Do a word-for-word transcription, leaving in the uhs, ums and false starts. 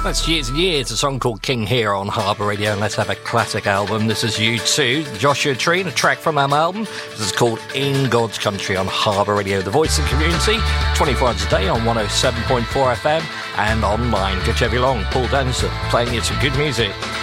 That's Years and Years, a song called King here on Harbour Radio, and let's have a classic album. This is U two, Joshua Tree, a track from our album. This is called In God's Country on Harbour Radio, the voice of the community, twenty-four hours a day on one oh seven point four F M and online. Good to have you along. Paul Dennison playing you some good music.